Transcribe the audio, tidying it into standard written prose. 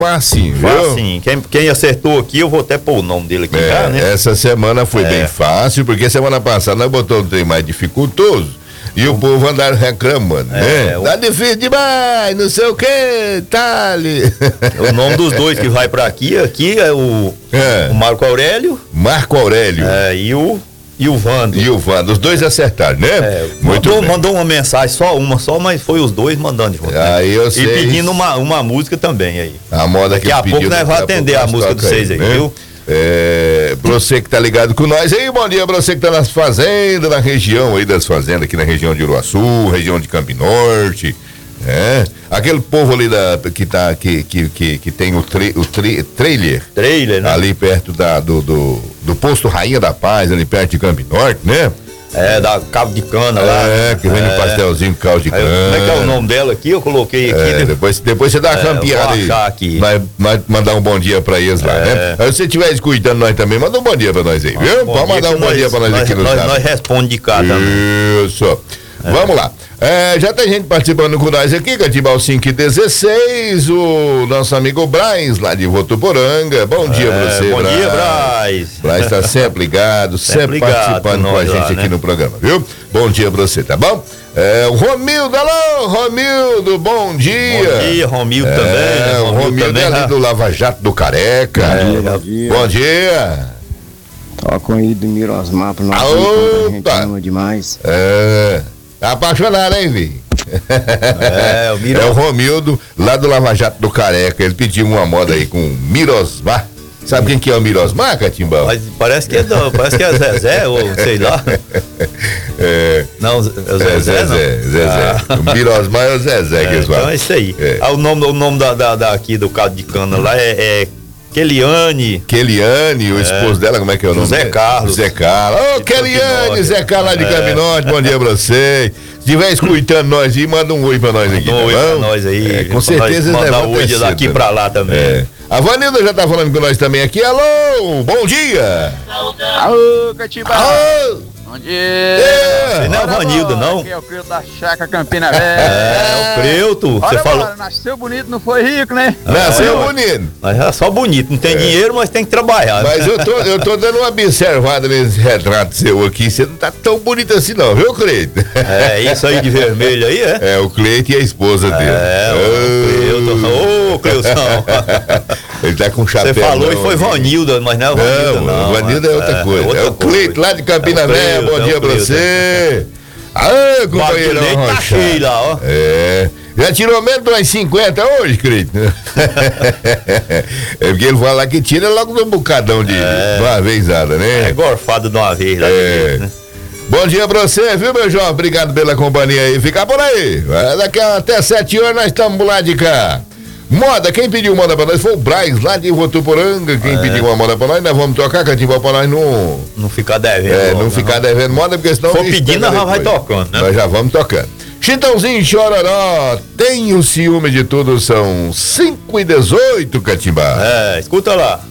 facinho, viu? Facinho. Quem acertou aqui, eu vou até pôr o nome dele aqui já, né? Essa semana foi bem fácil, porque semana passada nós botamos um trem mais dificultoso. E o povo andaram reclamando, né? Tá difícil demais, não sei o que, tá ali. O nome dos dois que vai pra aqui é o Marco Aurélio. Marco Aurélio. E o Vando. E o Vando, os dois acertaram, né? Mandou uma mensagem, só, mas foi os dois mandando junto. Aí eu sei. E pedindo uma música também aí. A moda que daqui a pouco nós vamos atender a música de vocês aí, né? Viu? Pra você que tá ligado com nós aí, bom dia pra você que tá nas fazendas, na região aí das fazendas, aqui na região de Uruaçu, região de Campo Norte, aquele povo ali que tem o trailer, né? Ali perto do posto Rainha da Paz, ali perto de Campo Norte, né? Da Cabo de Cana lá. Que vem no pastelzinho caldo de cana. Como é que é o nome dela aqui? Eu coloquei aqui. Depois você dá uma campeada aí. Aqui. Vai mandar um bom dia pra eles lá, né? Aí se você estiver escutando nós também, manda um bom dia pra nós aí, viu? Pode mandar um bom dia pra nós aqui no chat. Nós respondemos de cá também. Isso. Vamos lá. Já tem gente participando com nós aqui, Catibal 516, o nosso amigo Braz, lá de Votuporanga. Bom dia pra você, Bom Braz. dia, Braz. Braz tá sempre ligado, sempre participando com a gente aqui no programa, viu? Bom dia pra você, tá bom? O Romildo, alô, Romildo, bom dia. Bom dia, Romildo também. Né? O Romildo é ali do Lava Jato do Careca. Bom dia. Bom dia. Toca aí do Mirosmar pra nós. A gente ama demais. Tá apaixonado, hein, Vi? O Romildo, lá do Lava Jato do Careca. Ele pediu uma moda aí com Mirosmar. Sabe quem que é o Mirosmar, Catimbão? Mas parece que é Zezé, ou sei lá. Não, é o Zezé. Zezé. O Mirosmar é o Zezé que eles falam. Então é isso aí. O nome aqui do caldo de cana lá é Keliane, o esposo dela, como é que é o nome? Zé Carlos. Ô, Keliane, Zé Carlos lá de Campo Norte, bom dia pra você. Se estiver escutando nós aí, manda um oi pra nós aqui. Um oi pra nós aí. Com certeza eles mandar um oi daqui pra lá também. A Vanilda já tá falando com nós também aqui. Alô, bom dia. Alô, Catimbau. Bom dia! Não é o Vanildo, não? Aqui é o Creuto da Chácara Campina Velha. O Creuto. Você falou. Nasceu bonito, não foi rico, né? Nasceu bonito. Mas é só bonito, não tem dinheiro, mas tem que trabalhar. Mas eu tô dando uma observada nesse retrato seu aqui. Você não tá tão bonito assim, não, viu, Cleito? Isso aí de vermelho aí, é? O Cleito e a esposa dele. Ô, Cleutão. Ele tá com chapéu. Você falou e foi Vanilda, mas não é o Vanilda, não. Vanilda é outra coisa. É o Cleito lá de Campina Velha. Bom dia pra você. Companheiro. Tá cheio lá, ó. Já tirou menos de umas 50 hoje, Cleito? É porque ele fala lá que tira logo de um bocadão de uma vezada, né? É gorfado de uma vez lá. Né? Bom dia pra você, viu, meu jovem? Obrigado pela companhia aí. Fica por aí. Daqui até 7 horas nós estamos por lá de cá. Moda, quem pediu moda pra nós foi o Braz, lá de Votuporanga. Quem pediu uma moda pra nós vós tocar, Catimbau, pra nós não ficar devendo. Não ficar devendo moda, porque senão... Se for pedindo, nós já vai tocando, né? Nós já vamos tocando. Chitãozinho, Chororó, tenho ciúme de tudo, são 5h18, Catimbau. Escuta lá.